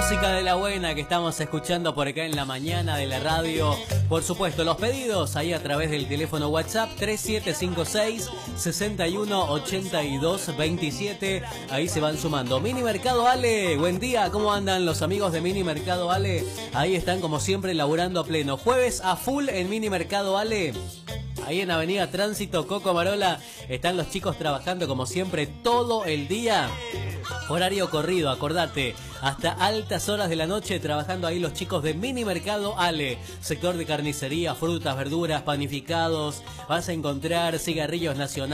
música de la buena que estamos escuchando por acá en la mañana de la radio. Por supuesto, los pedidos ahí a través del teléfono WhatsApp 3756 618227. Ahí se van sumando. Mini Mercado Ale, buen día, ¿cómo andan los amigos de Mini Mercado Ale? Ahí están como siempre laburando a pleno. Jueves a full en Mini Mercado Ale. Ahí en Avenida Tránsito, Coco Marola, están los chicos trabajando como siempre todo el día. Horario corrido, acordate, hasta altas horas de la noche trabajando ahí los chicos de Mini Mercado Ale. Sector de carnicería, frutas, verduras, panificados. Vas a encontrar cigarrillos nacionales.